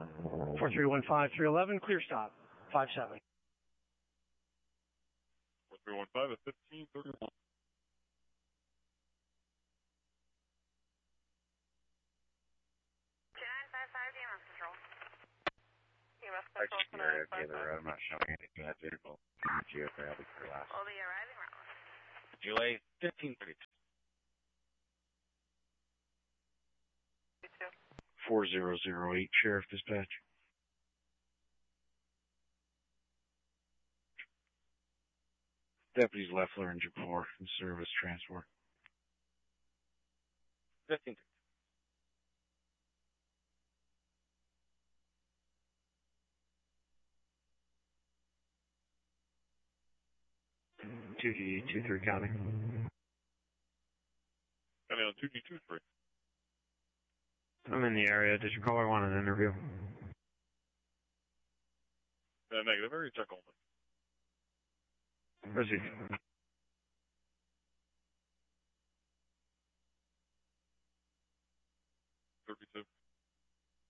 4315-311, clear stop, 57. 4315 at 1531. Question area, Taylor, I'm not showing anything at vehicle. Geoffrey, I'll be clear last. Will be arriving around. July 1532. 4008, Sheriff Dispatch. Deputies Leffler and Japor in service transport. 15. 2G23 County. County on 2G23. I'm in the area. Did you call or want an interview? Negative. Area check only. Proceed. 32.